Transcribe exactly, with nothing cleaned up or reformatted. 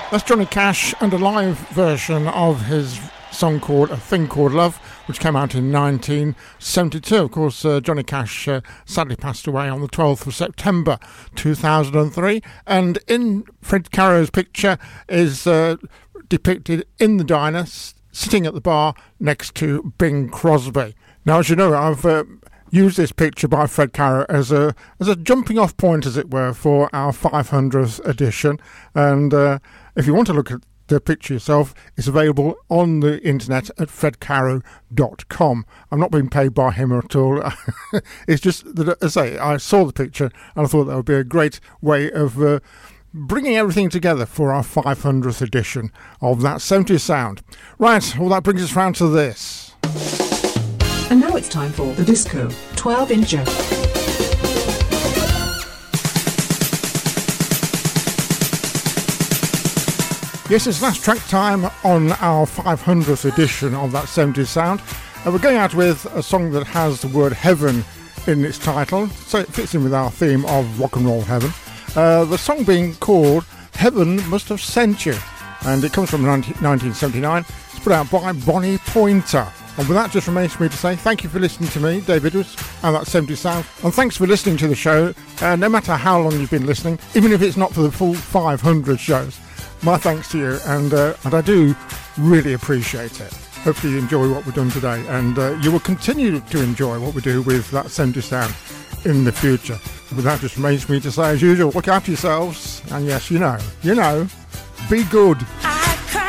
That's Johnny Cash and a live version of his song called A Thing Called Love, which came out in nineteen seventy-two. Of course, uh, Johnny Cash uh, sadly passed away on the twelfth of September two thousand three, and in Fred Caro's picture is uh, depicted in the diner, s- sitting at the bar next to Bing Crosby. Now, as you know, I've uh, used this picture by Fred Caro as a as a jumping off point, as it were, for our five hundredth edition, and uh, if you want to look at the picture yourself, it's available on the internet at fred caro dot com. I'm not being paid by him at all. It's just that, as I say, I saw the picture and I thought that would be a great way of uh, bringing everything together for our five hundredth edition of That seventies Sound. Right, well, that brings us round to this. And now it's time for the Disco twelve incher. Yes, it's last track time on our five hundredth edition of That seventies Sound. And we're going out with a song that has the word heaven in its title, so it fits in with our theme of rock and roll heaven. Uh, the song being called Heaven Must Have Sent You, and it comes from nineteen seventy-nine. It's put out by Bonnie Pointer. And with that, just remains for me to say thank you for listening to me, Dave Idris, and That seventies Sound. And thanks for listening to the show, uh, no matter how long you've been listening, even if it's not for the full five hundred shows. My thanks to you, and uh, and I do really appreciate it. Hopefully you enjoy what we've done today, and uh, you will continue to enjoy what we do with That seventies Sound in the future. With that, just remains for me to say, as usual, look after yourselves, and yes, you know, you know, be good.